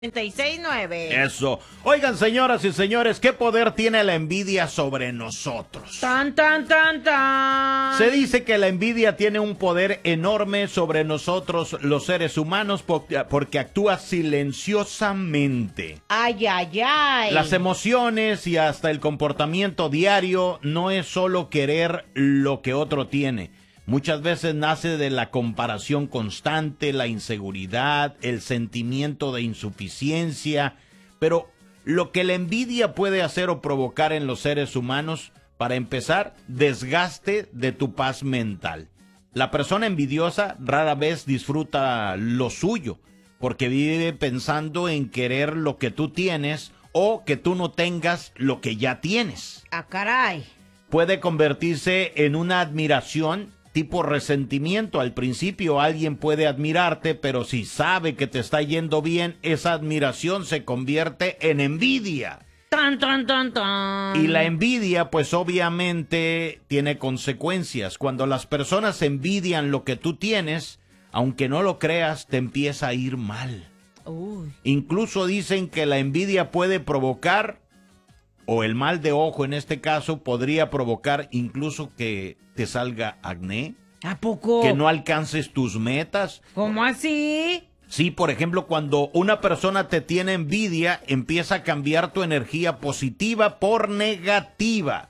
96.9. Eso. Oigan, señoras y señores, ¿qué poder tiene la envidia sobre nosotros? Tan, tan, tan, tan. Se dice que la envidia tiene un poder enorme sobre nosotros, los seres humanos, porque actúa silenciosamente. Ay, ay, ay. Las emociones y hasta el comportamiento diario no es solo querer lo que otro tiene. Muchas veces nace de la comparación constante, la inseguridad, el sentimiento de insuficiencia. Pero lo que la envidia puede hacer o provocar en los seres humanos, para empezar, desgaste de tu paz mental. La persona envidiosa rara vez disfruta lo suyo, porque vive pensando en querer lo que tú tienes o que tú no tengas lo que ya tienes. Ah, caray. Puede convertirse en una admiración tipo resentimiento. Al principio alguien puede admirarte, pero si sabe que te está yendo bien, esa admiración se convierte en envidia. Tan, tan, tan, tan. Y la envidia, pues obviamente tiene consecuencias. Cuando las personas envidian lo que tú tienes, aunque no lo creas, te empieza a ir mal. Uy. Incluso dicen que la envidia puede provocar, o el mal de ojo en este caso, podría provocar incluso que te salga acné, ¿A poco? que no alcances tus metas. ¿Cómo así? Sí, por ejemplo, cuando una persona te tiene envidia, empieza a cambiar tu energía positiva por negativa.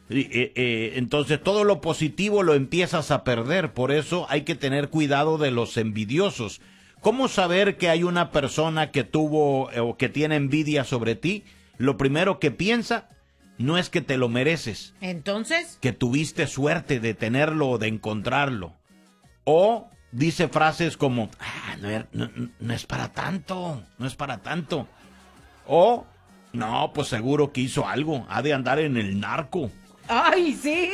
Entonces todo lo positivo lo empiezas a perder. Por eso hay que tener cuidado de los envidiosos. ¿Cómo saber que hay una persona que tuvo o que tiene envidia sobre ti? Lo primero que piensa no es que te lo mereces. ¿Entonces? Que tuviste suerte de tenerlo o de encontrarlo. O dice frases como, no es para tanto, no es para tanto. O, no, pues seguro que hizo algo, ha de andar en el narco. ¡Ay, sí!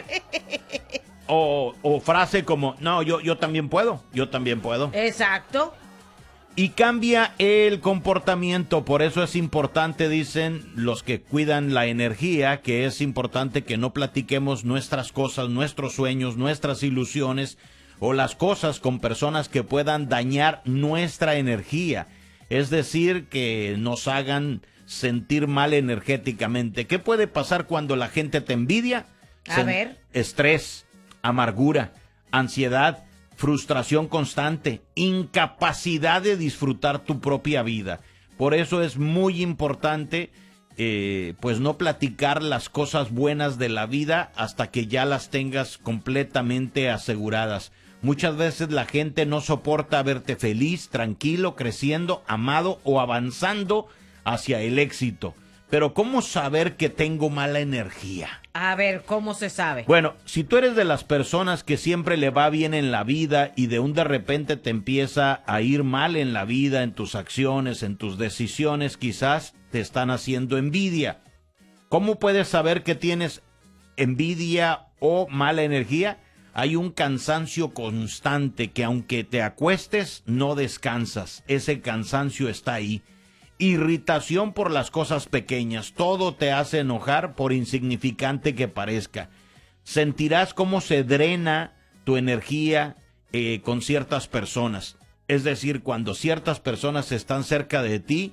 O frase como, no, yo también puedo, yo también puedo. Exacto. Y cambia el comportamiento. Por eso es importante, dicen los que cuidan la energía, que es importante que no platiquemos nuestras cosas, nuestros sueños, nuestras ilusiones o las cosas con personas que puedan dañar nuestra energía. Es decir, que nos hagan sentir mal energéticamente. ¿Qué puede pasar cuando la gente te envidia? A ver. Estrés, amargura, ansiedad, frustración constante, incapacidad de disfrutar tu propia vida. Por eso es muy importante, pues no platicar las cosas buenas de la vida hasta que ya las tengas completamente aseguradas. Muchas veces la gente no soporta verte feliz, tranquilo, creciendo, amado o avanzando hacia el éxito. Pero ¿cómo saber que tengo mala energía? A ver, ¿cómo se sabe? Bueno, si tú eres de las personas que siempre le va bien en la vida y de repente te empieza a ir mal en la vida, en tus acciones, en tus decisiones, quizás te están haciendo envidia. ¿Cómo puedes saber que tienes envidia o mala energía? Hay un cansancio constante que aunque te acuestes, no descansas. Ese cansancio está ahí. Irritación por las cosas pequeñas. Todo te hace enojar por insignificante que parezca. Sentirás cómo se drena tu energía con ciertas personas. Es decir, cuando ciertas personas están cerca de ti,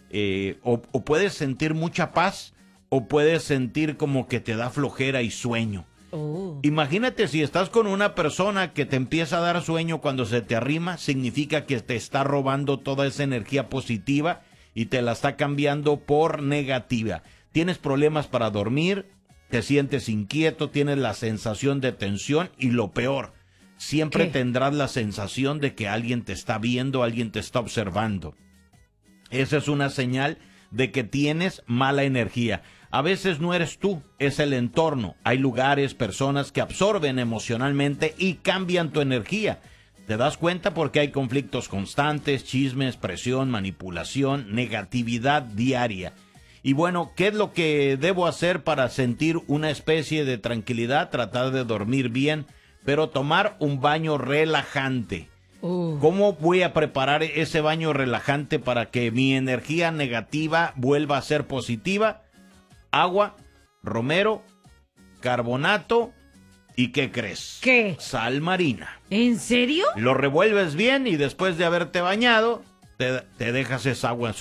o puedes sentir mucha paz, o puedes sentir como que te da flojera y sueño. Imagínate si estás con una persona que te empieza a dar sueño cuando se te arrima, significa que te está robando toda esa energía positiva y te la está cambiando por negativa. Tienes problemas para dormir, te sientes inquieto, tienes la sensación de tensión y lo peor, siempre tendrás la sensación de que alguien te está viendo, alguien te está observando. Esa es una señal de que tienes mala energía. A veces no eres tú, es el entorno. Hay lugares, personas que absorben emocionalmente y cambian tu energía. ¿Te das cuenta? Porque hay conflictos constantes, chismes, presión, manipulación, negatividad diaria. Y bueno, ¿qué es lo que debo hacer para sentir una especie de tranquilidad? Tratar de dormir bien, pero tomar un baño relajante. ¿Cómo voy a preparar ese baño relajante para que mi energía negativa vuelva a ser positiva? Agua, romero, carbonato. ¿Y qué crees? ¿Qué? Sal marina. ¿En serio? Lo revuelves bien y después de haberte bañado, te dejas esa agua